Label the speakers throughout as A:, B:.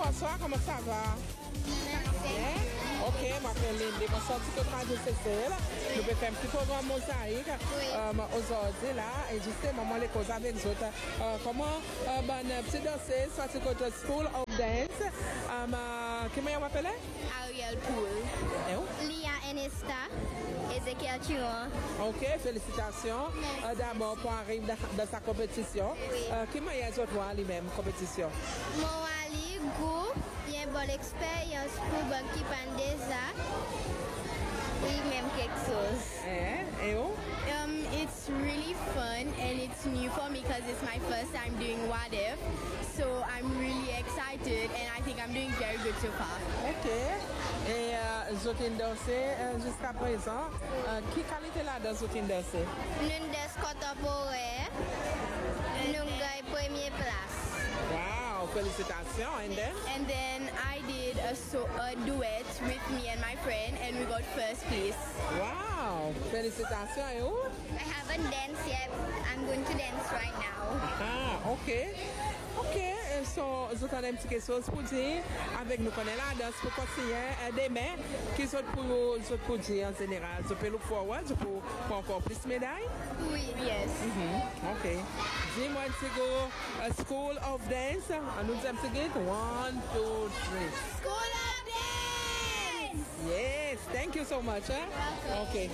A: bonsoir, comment ça va? Bien. Ok, je m'appelle Lindy, je suis sortie de Radio CCL. Je vais faire un petit programme mosaïque aujourd'hui là. Et justement, moi, les causes avec les autres. Comment, petit dossier, sorti de School of Dance. Comment on m'appelle?
B: Ariel Poul. Lia Enesta. Ezekiel Chiron.
A: Ok, félicitations. D'abord pour arriver dans sa compétition. Comment il y a les autres voix lui-même, compétition?
B: Mon Ali, groupe, il y a une bonne expérience pour Banki Pandeza. Oui, même quelque chose.
A: Et où?
C: It's really fun and it's new for me because it's my first time doing What If. So I'm really excited and I think I'm doing very good so far.
A: Ok. Et Zotin dansé jusqu'à présent. Qui qualité là dans Zotin dansé?
B: Nous des contemporains. Nous gagnons première place.
A: Wow, félicitations.
C: And then I did a duet with me and my friend and we got first place.
A: Wow, félicitations. Et où?
B: I haven't danced yet. I'm going to dance right now.
A: Ah, ok. Ok, so, je t'en ai une petite chose pour dire. Avec nous connaît la danse pour continuer demain. Qui sont pour dire en général? Je peux look forward pour encore plus de médailles?
C: Oui, yes.
A: Ok. Dis-moi un petit go, School of Dance. Nous disons un petit gate. 1, 2, 3.
B: School of Dance!
A: Yes, thank you so much. Ok.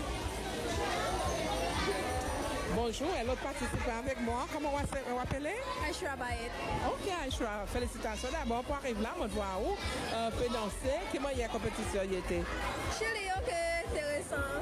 A: Bonjour, et l'autre participant avec moi, comment on va appeler?
C: Aishra Bayet.
A: Ok, Aishra, félicitations d'abord pour arriver là, on voit où, peut danser, comment il y a compétition, il était?
C: Chili, ok, intéressant.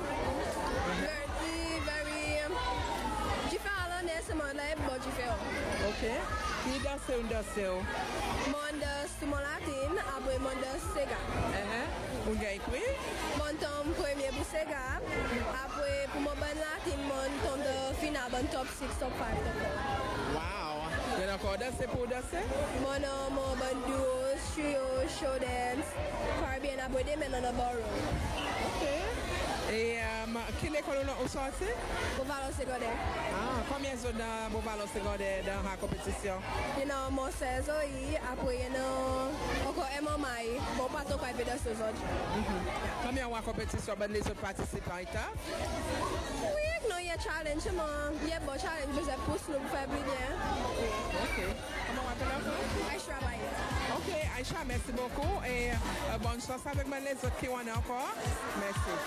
C: Very, différent de ce monde-là, bon, différent.
A: Ok, qui danse ou danse?
C: Monde Simon Latin, après monde Sega.
A: On gagne quoi?
C: Mon tombe premier pour Sega, après pour mon bon Latin, mon tombe de finale, bon top 6, top 5, top 4.
A: Wow! Il y a encore danser pour danser?
C: Mon bon duo, trio, show dance, Caribbean, après des men dans le ballroom.
A: Ok. Et quelle école on sorti?
C: Bovalo secondaire.
A: Ah, combien sont dans Bovalo secondaire dans la compétition?
C: Il y a mon 16 ans, après il y a encore MMI. Bon, pas trop pas de ce autres.
A: Combien on a compétition avec les autres participants?
C: Oui, non, il y a challenge, il y a bon challenge, mais c'est pour nous faire bien.
A: Ok. Comment on appelle?
C: Aishra Bayet.
A: Ok, Aïcha, merci beaucoup et bonne chance avec les autres qui ont encore. Merci.